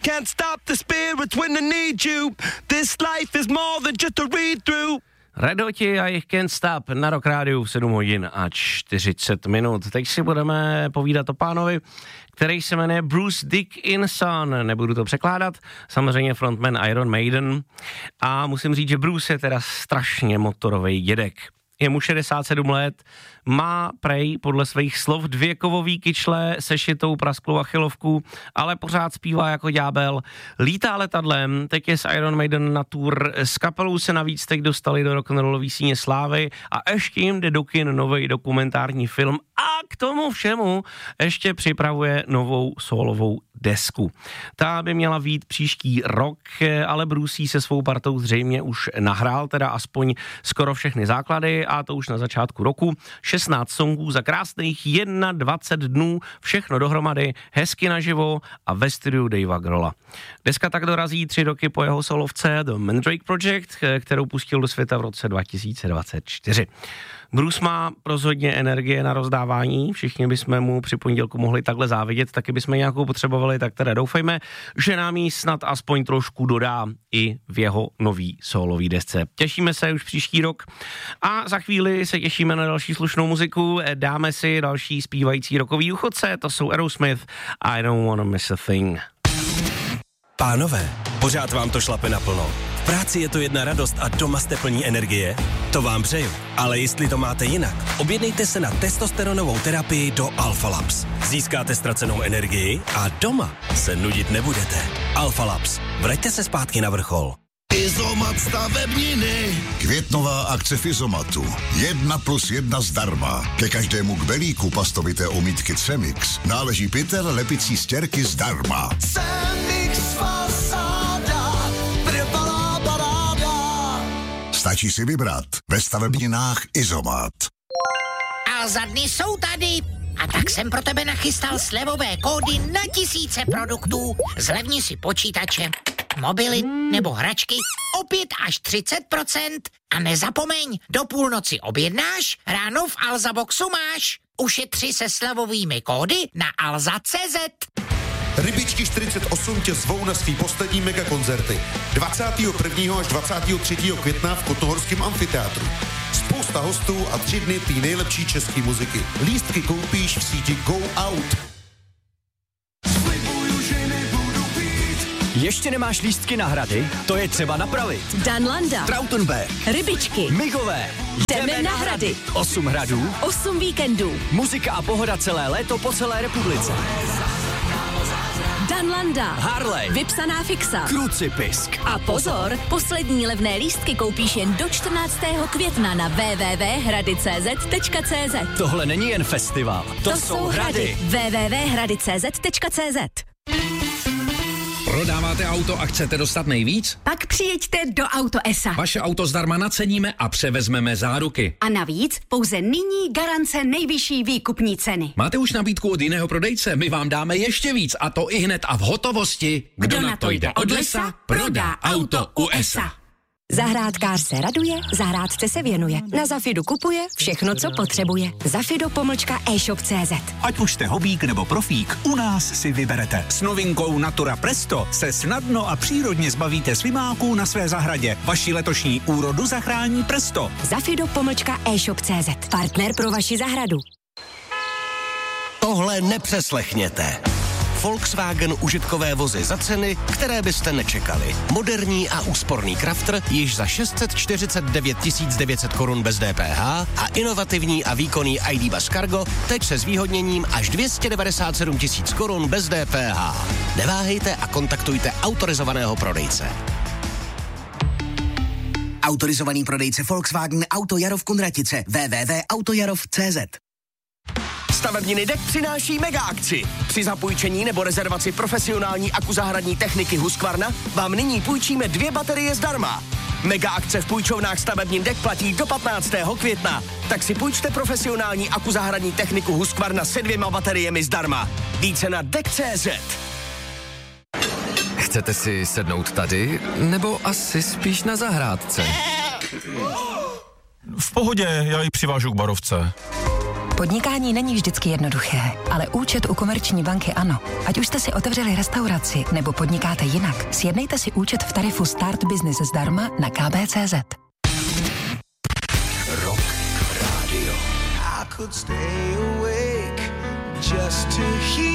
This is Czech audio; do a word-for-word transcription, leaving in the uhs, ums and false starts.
Can't stop the spirits when I need you. This life is more than just a read-through. Red Hoti a jejich Can't Stop na Rock Rádiu v sedm hodin a čtyřicet minut. Teď si budeme povídat o pánovi, který se jmenuje Bruce Dickinson. Nebudu to překládat, samozřejmě frontman Iron Maiden. A musím říct, že Bruce je teda strašně motorový dědek. Je mu šedesát sedm let, má prej podle svých slov dvě kovový kyčle se šitou prasklou achilovku, ale pořád zpívá jako ďábel, lítá letadlem, teď je s Iron Maiden na tour, s kapelou se navíc teď dostali do rock'n'rollový síně slávy a ještě jim jde do kin nový dokumentární film a k tomu všemu ještě připravuje novou solovou desku. Ta by měla vyjít příští rok, ale Bruce se svou partou zřejmě už nahrál, teda aspoň skoro všechny základy a to už na začátku roku. šestnáct songů za krásných dvacet jedna dnů, všechno dohromady, hezky naživo a ve studiu Davea Grohla. Deska tak dorazí tři roky po jeho solovce The Mandrake Project, kterou pustil do světa v roce dva tisíce dvacet čtyři. Bruce má rozhodně energie na rozdávání, všichni bychom mu při pondělku mohli takhle závidět, taky bychom nějakou potřebovali, tak teda doufejme, že nám ji snad aspoň trošku dodá i v jeho nový solový desce. Těšíme se už příští rok a za chvíli se těšíme na další slušnou muziku, dáme si další zpívající rockový důchodce, to jsou Aerosmith, I Don't Wanna Miss a Thing. Pánové, pořád vám to šlape naplno. V práci je to jedna radost a doma jste plní energie? To vám přeju. Ale jestli to máte jinak, objednejte se na testosteronovou terapii do Alpha Labs. Získáte ztracenou energii a doma se nudit nebudete. Alpha Labs. Vraťte se zpátky na vrchol. Izomat stavebniny. Květnová akce v Izomatu. Jedna plus jedna zdarma. Ke každému kbelíku pastovité omítky Cemix náleží pytel lepicí stěrky zdarma. Cemix fasáda. Trvalá paráda. Stačí si vybrat ve stavebninách Izomat. A za dny jsou tady. A tak jsem pro tebe nachystal slevové kódy na tisíce produktů. Zlevni si počítače, mobily nebo hračky o pět až třicet procent. A nezapomeň, do půlnoci objednáš, ráno v Alza Boxu máš. Ušetři se slevovými kódy na alza tečka cé zet. Rybičky čtyřicet osm tě zvou na svý poslední megakoncerty. dvacátého prvního až dvacátého třetího května v Kotohorském amfiteátru. Spousta hostů a tři dny té nejlepší české muziky. Lístky koupíš v síti Go Out. Ještě nemáš lístky na hrady? To je třeba napravit. Danlanda, Trautenberg, Rybičky, Migové. jdeme na hrady. Osm hradů, Osm víkendů. muzika a pohoda celé léto po celé republice. Danlanda, Harley, vypsaná fixa. Krucipisk. A pozor, poslední levné lístky koupíš jen do čtrnáctého května na w w w tečka hrady tečka c z tečka c z. Tohle není jen festival, to, To jsou hrady. w w w tečka hrady tečka c z tečka c z. Prodáváte auto a chcete dostat nejvíc? Pak přijeďte do Auto E S A. Vaše auto zdarma naceníme a převezmeme záruky. A navíc pouze nyní garance nejvyšší výkupní ceny. Máte už nabídku od jiného prodejce? My vám dáme ještě víc a to i hned a v hotovosti. Kdo, Kdo na to jde od lesa, prodá auto u E S A. Zahrádkář se raduje, zahrádce se věnuje. Na Zafidu kupuje všechno, co potřebuje. Zafido pomlčka e-shop tečka cé zet. Ať už jste hobík nebo profík, u nás si vyberete. S novinkou Natura Presto se snadno a přírodně zbavíte slimáků na své zahradě. Vaši letošní úrodu zachrání Presto. Zafido pomlčka e-shop tečka cé zet. Partner pro vaši zahradu. Tohle nepřeslechněte. Volkswagen užitkové vozy za ceny, které byste nečekali. Moderní a úsporný Crafter již za šest set čtyřicet devět tisíc devět set korun bez D P H a inovativní a výkonný I D Bus Cargo teď se zvýhodněním až dvě stě devadesát sedm tisíc korun bez D P H. Neváhejte a kontaktujte autorizovaného prodejce. Autorizovaný prodejce Volkswagen Auto Jarov Kunratice. w w w tečka autojarov tečka cé zet. Stavebniny D E K přináší mega akci. Při zapůjčení nebo rezervaci profesionální akuzahradní techniky Husqvarna vám nyní půjčíme dvě baterie zdarma. Mega akce v půjčovnách stavebnin D E K platí do patnáctého května. Tak si půjčte profesionální akuzahradní techniku Husqvarna se dvěma bateriemi zdarma. Více na D E K tečka cé zet. Chcete si sednout tady, nebo asi spíš na zahrádce? V pohodě, já ji přivážu k barovce. Podnikání není vždycky jednoduché, ale účet u Komerční banky ano. Ať už jste si otevřeli restauraci nebo podnikáte jinak, sjednejte si účet v tarifu Start Business zdarma na k b tečka cé zet. Rock Radio. I could stay awake just to hear